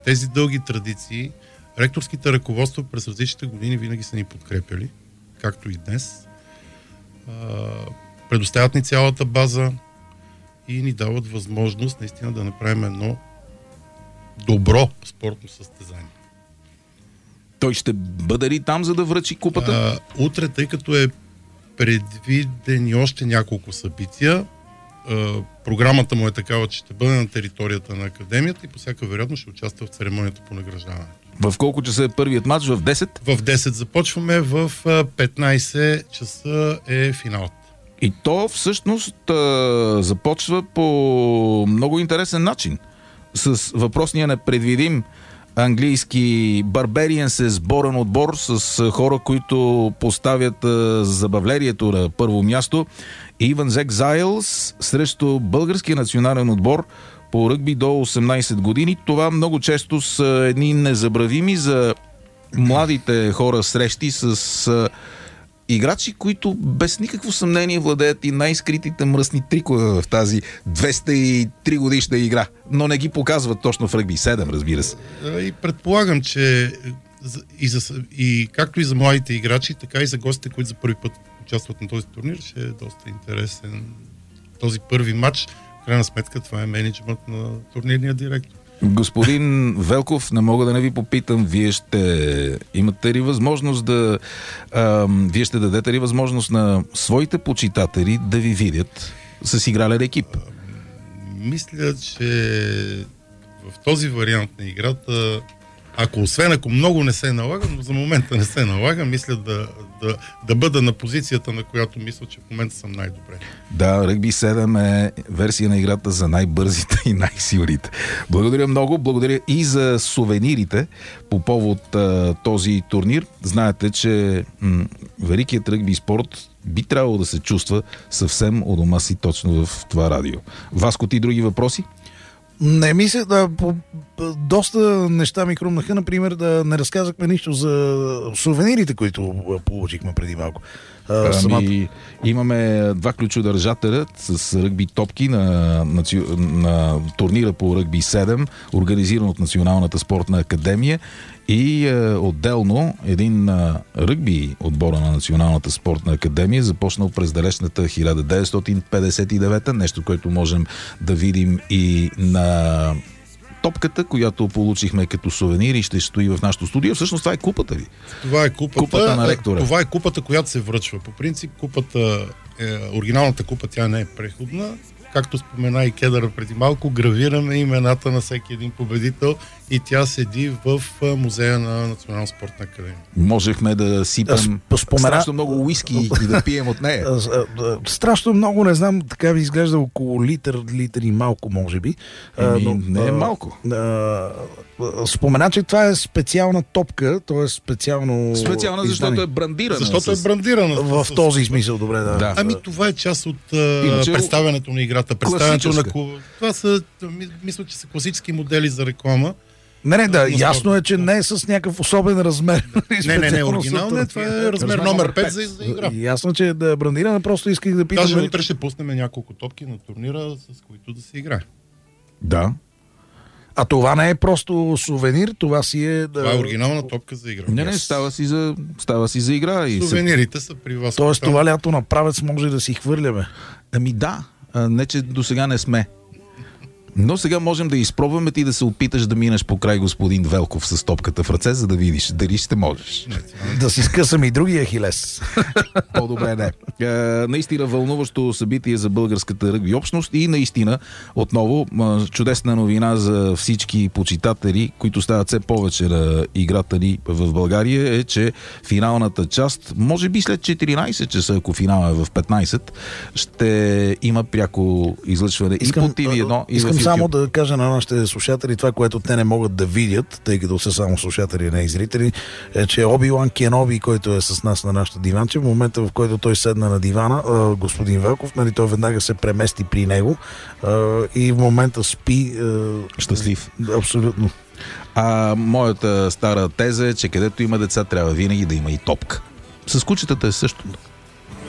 тези дълги традиции ректорските ръководства през различните години винаги са ни подкрепяли, както и днес. Предоставят ни цялата база и ни дават възможност наистина да направим едно добро спортно състезание. Той ще бъде ли там, за да връчи купата? Утре, тъй като е предвидени още няколко събития, програмата му е такава, че ще бъде на територията на академията и по всяка вероятност ще участва в церемонията по награждаването. В колко часа е първият матч? В 10? В 10 започваме, в 15 часа е финалът. И то всъщност започва по много интересен начин. С въпросния непредвидим английски Barbarians е сборен отбор с хора, които поставят забавлението на първо място. Evans Exiles срещу българския национален отбор по ръгби до 18 години. Това много често са едни незабравими за младите хора срещи с играчи, които без никакво съмнение владеят и най-скритите мръсни трикове в тази 203 годишна игра, но не ги показват точно в ръгби 7, разбира се. И предполагам, че и както и за младите играчи, така и за гостите, които за първи път участват на този турнир, ще е доста интересен този първи матч. В крайна сметка това е мениджмънт на турнирния директор. Господин Велков, не мога да не ви попитам, вие ще имате ли възможност вие ще дадете ли възможност на своите почитатели да ви видят с игрален екип? Мисля, че в този вариант на играта, ако много не се налага, но за момента не се налага, мисля да бъда на позицията, на която мисля, че в момента съм най-добре. Да, ръгби 7 е версия на играта за най-бързите и най-силните. Благодаря много, благодаря и за сувенирите по повод този турнир. Знаете, че великият ръгби спорт би трябвало да се чувства съвсем у дома си точно в това радио. Васко, ти други въпроси? Не мисля, доста неща ми хрумнаха, например, да не разказахме нищо за сувенирите, които получихме преди малко. Имаме два ключодържателя с ръгби топки на турнира по ръгби 7, организиран от Националната спортна академия, и отделно един ръгби отбора на Националната спортна академия, започнал през далечната 1959, нещо, което можем да видим и на топката, която получихме като сувенир и ще стои в нашото студио. Всъщност това е купата ви. Това е купата на ректора. Това е купата, която се връчва. По принцип, оригиналната купа, тя не е преходна. Както спомена и Кедър преди малко, гравираме имената на всеки един победител и тя седи в музея на Национална спортна академия. Можехме да сипем страшно много уиски и да пием от нея. Страшно много, не знам, така ви изглежда около литър и малко, може би. Но не е малко. Спомена, че това е специална топка, т.е. специална, защото е брандирана. Защото е брандирана. В този смисъл, добре, да. Ами това е част от представянето на играта. Представянето на това са, мисля, че са класически модели за реклама. Ясно е, че не е с някакъв особен размер. Не, оригинално това е размер номер 5 за игра. Ясно, че да е брандирана, просто исках да питам. Даже утре ще пуснем няколко топки на турнира, с които да се играе. Да. А това не е просто сувенир, това си е... Това е оригинална топка за игра. Не, става си за игра. Сувенирите са при вас. Тоест това лято на правец може да си хвърляме. Ами да, не че до сега не сме. Но сега можем да изпробваме ти да се опиташ да минеш покрай господин Велков с топката в ръце, за да видиш дали ще можеш. Да си скъсам и другия хилес. По-добре не. Наистина вълнуващо събитие за българската ръгби общност и наистина отново чудесна новина за всички почитатели, които стават все повече на играта ни в България, е, че финалната част, може би след 14 часа, ако финала е в 15, ще има пряко излъчване и по TV1, и в YouTube. Само да кажа на нашите слушатели това, което те не могат да видят, тъй като са само слушатели, не и зрители, е, че Оби-Уан Кеноби, който е с нас на нашата диванче, в момента, в който той седна на дивана, господин Велков, той веднага се премести при него и в момента спи щастлив. Абсолютно. А моята стара теза е, че където има деца, трябва винаги да има и топка. С кучетата е същото.